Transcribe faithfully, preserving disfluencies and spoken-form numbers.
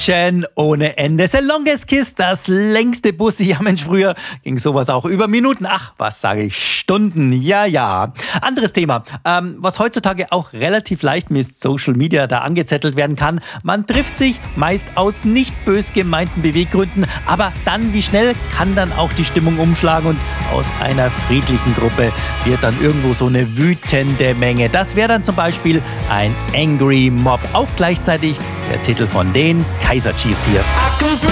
Action ohne Ende. The longest kiss, das längste Bussi. Ja Mensch, früher ging sowas auch über Minuten. Ach, was sage ich? Stunden. Ja, ja. Anderes Thema, ähm, was heutzutage auch relativ leicht mit Social Media da angezettelt werden kann. Man trifft sich meist aus nicht bös gemeinten Beweggründen, aber dann, wie schnell kann dann auch die Stimmung umschlagen und aus einer friedlichen Gruppe wird dann irgendwo so eine wütende Menge. Das wäre dann zum Beispiel ein Angry Mob. Auch gleichzeitig der Titel von den Kaiser Chiefs hier.